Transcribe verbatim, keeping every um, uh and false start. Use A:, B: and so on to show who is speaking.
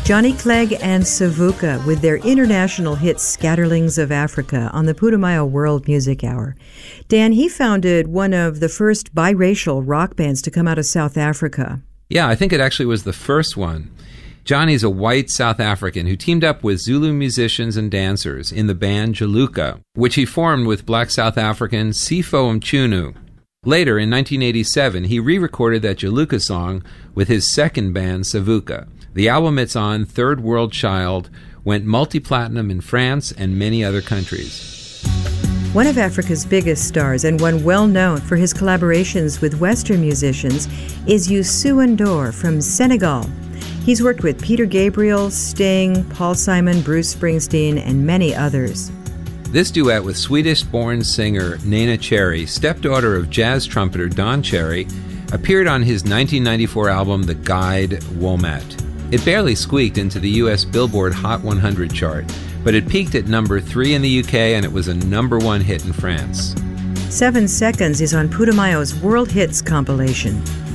A: Johnny Clegg and Savuka with their international hit Scatterlings of Africa on the Putumayo World Music Hour. Dan, he founded one of the first biracial rock bands to come out of South Africa.
B: Yeah, I think it actually was the first one. Johnny's a white South African who teamed up with Zulu musicians and dancers in the band Jaluka, which he formed with black South African Sipho Mchunu. Later, in nineteen eighty-seven, he re-recorded that Jaluka song with his second band, Savuka. The album it's on, Third World Child, went multi-platinum in France and many other countries.
A: One of Africa's biggest stars, and one well known for his collaborations with Western musicians, is Youssou N'Dour from Senegal. He's worked with Peter Gabriel, Sting, Paul Simon, Bruce Springsteen, and many others.
B: This duet with Swedish-born singer Neneh Cherry, stepdaughter of jazz trumpeter Don Cherry, appeared on his nineteen ninety-four album The Guide Womat. It barely squeaked into the U S Billboard Hot one hundred chart, but it peaked at number three in the U K and it was a number one hit in France.
A: Seven Seconds is on Putumayo's World Hits compilation.